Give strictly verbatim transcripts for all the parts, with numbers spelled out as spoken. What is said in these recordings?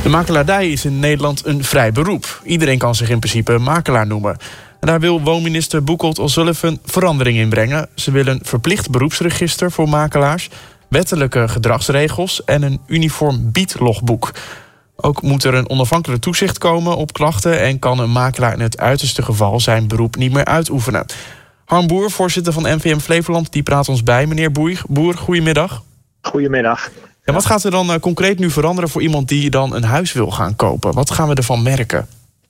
De makelaardij is in Nederland een vrij beroep. Iedereen kan zich in principe makelaar noemen. En daar wil woonminister Buchelt O'Sullivan verandering in brengen. Ze willen een verplicht beroepsregister voor makelaars, wettelijke gedragsregels en een uniform biedlogboek. Ook moet er een onafhankelijk toezicht komen op klachten en kan een makelaar in het uiterste geval zijn beroep niet meer uitoefenen. Harm Boer, voorzitter van N V M Flevoland, die praat ons bij. Meneer Boer, Boer goedemiddag. Goedemiddag. En wat gaat er dan uh, concreet nu veranderen voor iemand die dan een huis wil gaan kopen? Wat gaan we ervan merken?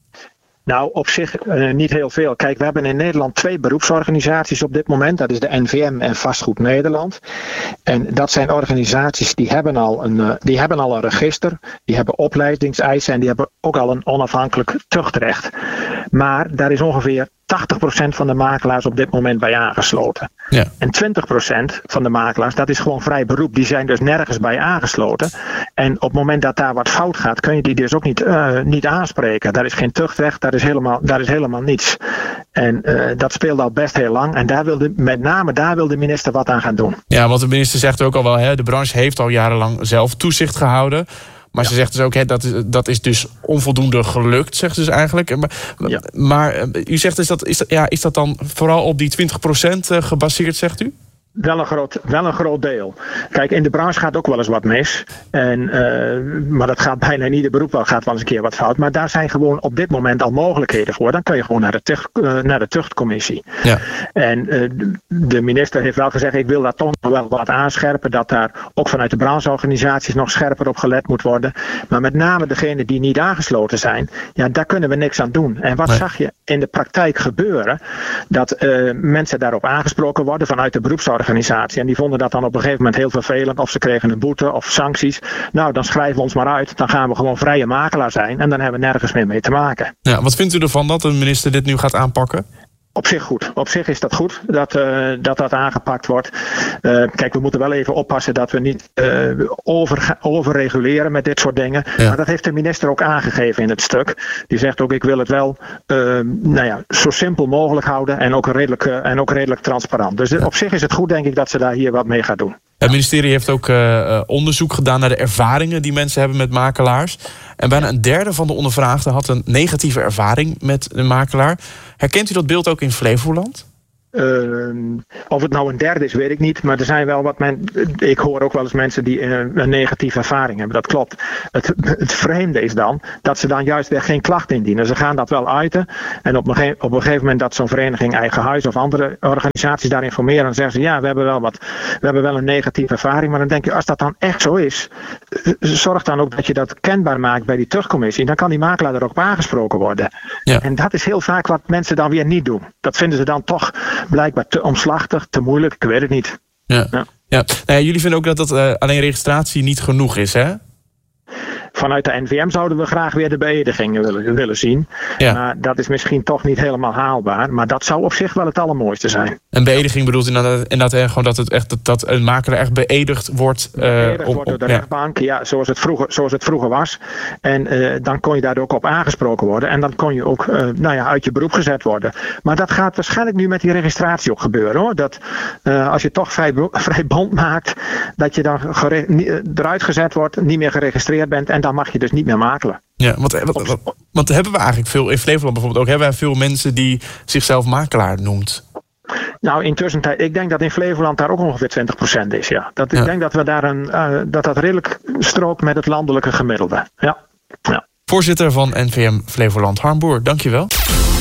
Nou, op zich uh, niet heel veel. Kijk, we hebben in Nederland twee beroepsorganisaties op dit moment. Dat is de N V M en Vastgoed Nederland. En dat zijn organisaties die hebben al een, uh, die hebben al een register. Die hebben opleidingseisen en die hebben ook al een onafhankelijk tuchtrecht. Maar daar is ongeveer tachtig procent van de makelaars op dit moment bij aangesloten. Ja. En twintig procent van de makelaars, dat is gewoon vrij beroep. Die zijn dus nergens bij aangesloten. En op het moment dat daar wat fout gaat, kun je die dus ook niet, uh, niet aanspreken. Daar is geen tuchtrecht, daar is helemaal, daar is helemaal niets. En uh, dat speelt al best heel lang. En daar wil de, met name daar wil de minister wat aan gaan doen. Ja, want de minister zegt ook al wel, hè, de branche heeft al jarenlang zelf toezicht gehouden. Maar ja. Ze zegt dus ook, hè, dat, is, dat is dus onvoldoende gelukt, zegt ze dus eigenlijk. Maar, ja. maar u zegt, is dat, is, dat, ja, is dat dan vooral op die twintig procent gebaseerd, zegt u? Wel een, groot, wel een groot deel. Kijk, in de branche gaat ook wel eens wat mis. En, uh, maar dat gaat bijna in ieder beroep wel, gaat wel eens een keer wat fout. Maar daar zijn gewoon op dit moment al mogelijkheden voor. Dan kun je gewoon naar de, tucht, uh, naar de tuchtcommissie. Ja. En uh, de minister heeft wel gezegd, ik wil daar toch nog wel wat aanscherpen. Dat daar ook vanuit de brancheorganisaties nog scherper op gelet moet worden. Maar met name degenen die niet aangesloten zijn, ja, daar kunnen we niks aan doen. En wat nee. zag je in de praktijk gebeuren? Dat uh, mensen daarop aangesproken worden vanuit de beroepsorganisatie. En die vonden dat dan op een gegeven moment heel vervelend. Of ze kregen een boete of sancties. Nou, dan schrijven we ons maar uit. Dan gaan we gewoon vrije makelaar zijn. En dan hebben we nergens meer mee te maken. Ja, wat vindt u ervan dat de minister dit nu gaat aanpakken? Op zich goed. Op zich is dat goed dat uh, dat, dat aangepakt wordt. Uh, kijk, we moeten wel even oppassen dat we niet uh, over, overreguleren met dit soort dingen. Ja. Maar dat heeft de minister ook aangegeven in het stuk. Die zegt ook, ik wil het wel uh, nou ja, zo simpel mogelijk houden en ook redelijk, uh, en ook redelijk transparant. Dus op zich is het goed, denk ik, dat ze daar hier wat mee gaat doen. Het ministerie heeft ook uh, onderzoek gedaan naar de ervaringen die mensen hebben met makelaars. En bijna een derde van de ondervraagden had een negatieve ervaring met een makelaar. Herkent u dat beeld ook in Flevoland? Uh, of het nou een derde is, weet ik niet. Maar er zijn wel wat men. Ik hoor ook wel eens mensen die uh, een negatieve ervaring hebben. Dat klopt. Het, het vreemde is dan dat ze dan juist weer geen klacht indienen. Ze gaan dat wel uiten. En op een, ge- op een gegeven moment dat zo'n vereniging Eigen Huis of andere organisaties daar informeren, dan zeggen ze ja, we hebben wel wat. We hebben wel een negatieve ervaring. Maar dan denk je, als dat dan echt zo is, zorg dan ook dat je dat kenbaar maakt bij die terugcommissie. Dan kan die makelaar er ook op aangesproken worden. Ja. En dat is heel vaak wat mensen dan weer niet doen. Dat vinden ze dan toch blijkbaar te omslachtig, te moeilijk, ik weet het niet. Ja. Ja. Ja. Nou ja, jullie vinden ook dat dat uh, alleen registratie niet genoeg is, hè? Vanuit de N V M zouden we graag weer de beëdigingen willen, willen zien. Ja. Maar dat is misschien toch niet helemaal haalbaar. Maar dat zou op zich wel het allermooiste zijn. Een beëdiging bedoelt inderdaad, inderdaad gewoon dat, het echt, dat, dat een makelaar echt beëdigd wordt. Uh, beëdigd op, wordt door de op, ja. rechtbank, ja, zoals, het vroeger, zoals het vroeger was. En uh, dan kon je daar ook op aangesproken worden. En dan kon je ook uh, nou ja, uit je beroep gezet worden. Maar dat gaat waarschijnlijk nu met die registratie ook gebeuren, hoor. Dat uh, als je toch vrij, vrij bond maakt, dat je dan gere- eruit gezet wordt, niet meer geregistreerd bent en dan mag je dus niet meer makelen. Ja, want, wat, wat, want hebben we eigenlijk veel, in Flevoland bijvoorbeeld ook, hebben wij veel mensen die zichzelf makelaar noemt? Nou, intussen, ik denk dat in Flevoland daar ook ongeveer twintig procent is, ja. Dat, ja. Ik denk dat we daar een, uh, dat dat redelijk strookt met het landelijke gemiddelde. Ja. Ja. Voorzitter van N V M Flevoland, Harm Boer, dankjewel.